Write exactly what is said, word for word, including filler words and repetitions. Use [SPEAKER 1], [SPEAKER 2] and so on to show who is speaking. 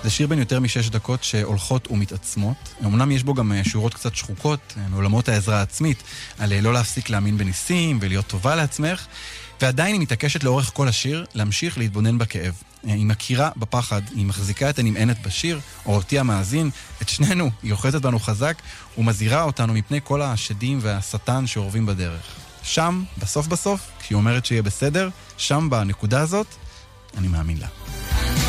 [SPEAKER 1] זה שיר בין יותר משש דקות שהולכות ומתעצמות. אמנם יש בו גם שורות קצת שחוקות, מעולמות העזרה העצמית, על לא להפסיק להאמין בניסים ולהיות טובה לעצמך, ועדיין היא מתעקשת לאורך כל השיר להמשיך להתבונן בכאב. היא מכירה בפחד, היא מחזיקה את הנמענת בשיר, או אותי המאזין, את שנינו, היא אוחזת בנו חזק, ומזהירה אותנו מפני כל השדים והשטן שעורבים בדרך. שם, בסוף בסוף, כשהיא אומרת שיהיה בסדר, שם בנקודה הזאת, אני מאמין לה.